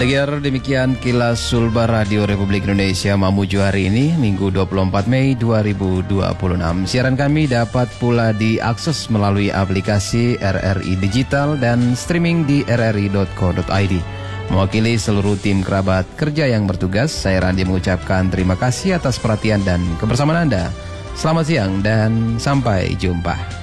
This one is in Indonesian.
Pendengar, demikian Kilas Sulbar Radio Republik Indonesia Mamuju hari ini, Minggu 24 Mei 2026. Siaran kami dapat pula diakses melalui aplikasi RRI Digital dan streaming di rri.co.id. Mewakili seluruh tim kerabat kerja yang bertugas, saya Randi mengucapkan terima kasih atas perhatian dan kebersamaan Anda. Selamat siang dan sampai jumpa.